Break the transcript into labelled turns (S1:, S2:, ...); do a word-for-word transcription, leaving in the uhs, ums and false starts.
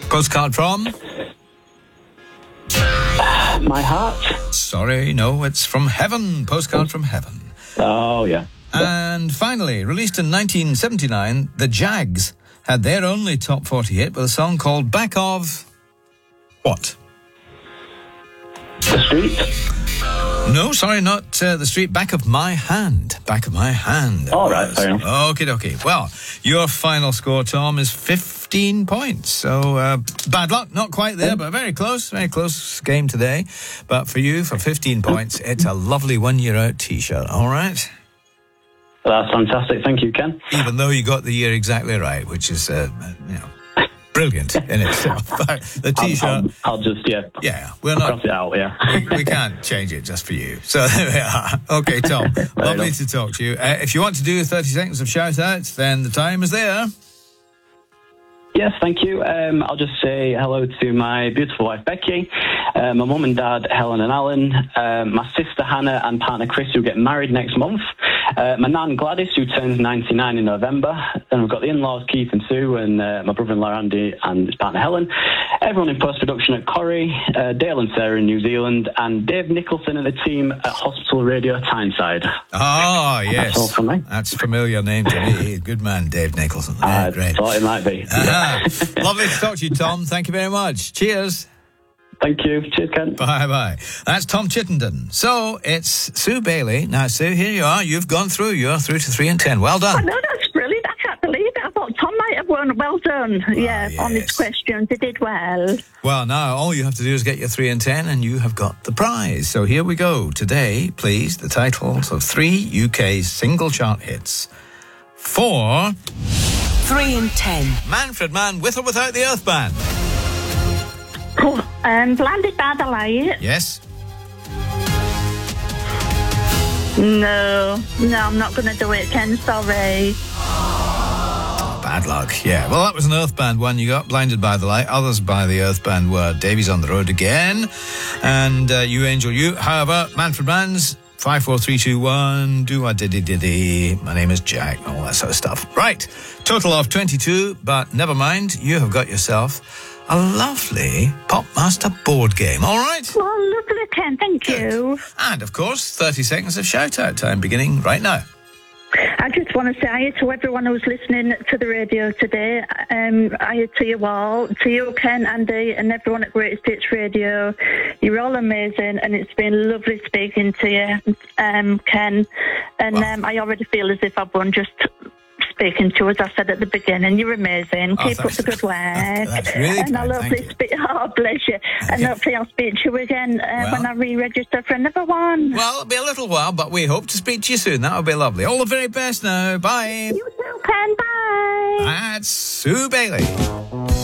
S1: Postcard from?
S2: My heart.
S1: Sorry, no, it's from heaven. Postcard from heaven.
S2: Oh, yeah.
S1: And finally, released in nineteen seventy-nine, the Jags had their only top forty hit with a song called Back of... what?
S2: The Street.
S1: No, sorry, not uh, The Street. Back of My Hand. Back of My Hand.
S2: All right, fair enough.
S1: Okie dokie. Well, your final score, Tom, is fifteen points. So, uh, bad luck. Not quite there, but very close. Very close game today. But for you, for fifteen points, it's a lovely one-year-out T-shirt. All right?
S2: That's fantastic. Thank you, Ken.
S1: Even though you got the year exactly right, which is, uh, you know... brilliant in itself. The T-shirt.
S2: I'll, I'll, I'll just, yeah.
S1: Yeah, we're
S2: I'll
S1: not.
S2: cross it out, yeah.
S1: we, we can't change it just for you. So there we are. Okay, Tom. Lovely
S2: enough.
S1: to talk to you. Uh, if you want to do thirty seconds of shout out, then the time is there.
S2: Yes, thank you. Um, I'll just say hello to my beautiful wife, Becky, uh, my mum and dad, Helen and Alan, uh, my sister, Hannah, and partner, Chris, who get married next month, uh, my nan, Gladys, who turns ninety-nine in November, then we've got the in-laws, Keith and Sue, and uh, my brother-in-law, Andy, and his partner, Helen, everyone in post-production at Corrie, uh, Dale and Sarah in New Zealand, and Dave Nicholson and the team at Hospital Radio Tyneside.
S1: Oh, yes.
S2: That's all from me.
S1: That's a familiar name to me. Good man, Dave Nicholson. Yeah,
S2: I
S1: great.
S2: thought it might be.
S1: Uh-huh. Lovely to talk to you, Tom. Thank you very much. Cheers.
S2: Thank you. Cheers, Ken.
S1: Bye-bye. That's Tom Chittenden. So it's Sue Bailey. Now, Sue, here you are. You've gone through. You're through to three and ten. Well done.
S3: Oh, no, that's brilliant. I can't believe it. I thought Tom might have won. Well done.
S1: Ah,
S3: yeah,
S1: yes.
S3: on his questions. He did well.
S1: Well, now all you have to do is get your three and ten, and you have got the prize. So here we go. Today, please, the titles of three U K single chart hits for
S4: Three and ten.
S1: Manfred Mann, with or without the Earth Band.
S3: Oh, um, Blinded by the Light.
S1: Yes.
S3: No, no, I'm not going to do it, Ken. Sorry.
S1: Bad luck. Yeah. Well, that was an Earth Band one. You got Blinded by the Light. Others by the Earth Band were Davies on the Road Again and uh, You Angel You. However, Manfred Mann's Five, four, three, two, one. Do a diddy diddy. My name is Jack. All that sort of stuff. Right. Total of twenty-two, but never mind. You have got yourself a lovely Popmaster board game. All right.
S3: Well, lovely, Ken. Thank
S1: Good.
S3: you.
S1: And of course, thirty seconds of shout out time beginning right now.
S3: I just want to say hi to everyone who's listening to the radio today. Um, hi to you all, to you, Ken, Andy, and everyone at Greatest Hits Radio. You're all amazing, and it's been lovely speaking to you, um, Ken. And
S1: Well.
S3: um, I already feel as if I've won just speaking to you, as I said at the beginning. You're amazing.
S1: Oh,
S3: Keep up
S1: thanks.
S3: the good work.
S1: That's really
S3: and
S1: kind.
S3: I love
S1: Thank
S3: this
S1: you.
S3: spe- Oh, bless you. And hopefully I'll speak to you again uh,
S1: Well.
S3: when I re-register for another one.
S1: Well, it'll be a little while, but we hope to speak to you soon. That'll be lovely. All the very best now. Bye.
S3: You too, Ken. Bye.
S1: That's Sue Bailey.